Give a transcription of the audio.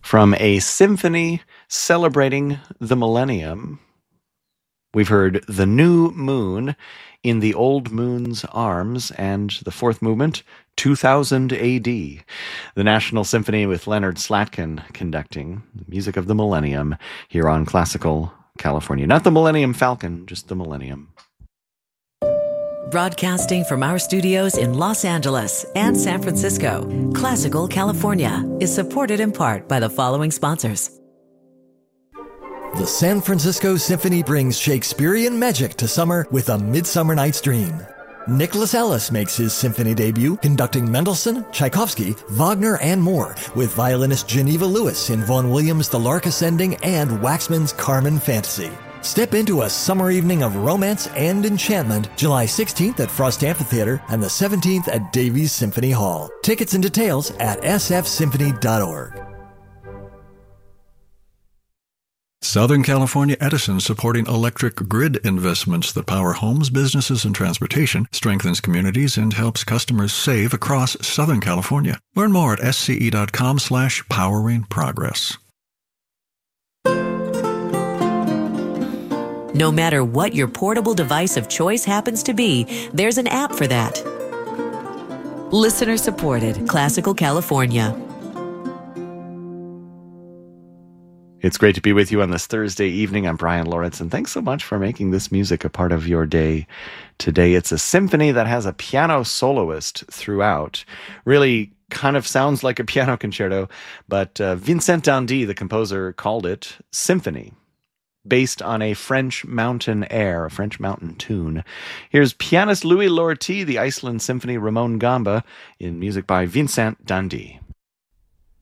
From a symphony celebrating the millennium, we've heard The New Moon, In the Old Moon's Arms, and the fourth movement, 2000 A.D. The National Symphony with Leonard Slatkin conducting the music of the millennium here on Classical California. Not the Millennium Falcon, just the millennium. Broadcasting from our studios in Los Angeles and San Francisco, Classical California is supported in part by the following sponsors. The San Francisco Symphony brings Shakespearean magic to summer with A Midsummer Night's Dream. Nicholas Ellis makes his symphony debut conducting Mendelssohn, Tchaikovsky, Wagner, and more with violinist Geneva Lewis in Vaughan Williams' The Lark Ascending and Waxman's Carmen Fantasy. Step into a summer evening of romance and enchantment July 16th at Frost Amphitheater and the 17th at Davies Symphony Hall. Tickets and details at sfsymphony.org. Southern California Edison, supporting electric grid investments that power homes, businesses, and transportation, strengthens communities, and helps customers save across Southern California. Learn more at sce.com/poweringprogress. No matter what your portable device of choice happens to be, there's an app for that. Listener-supported Classical California. It's great to be with you on this Thursday evening. I'm Brian Lawrence, and thanks so much for making this music a part of your day today. It's a symphony that has a piano soloist throughout. Really kind of sounds like a piano concerto, but Vincent d'Indy, the composer, called it symphony, based on a French mountain air, a French mountain tune. Here's pianist Louis Lortie, the Iceland Symphony Ramon Gamba, in music by Vincent d'Indy.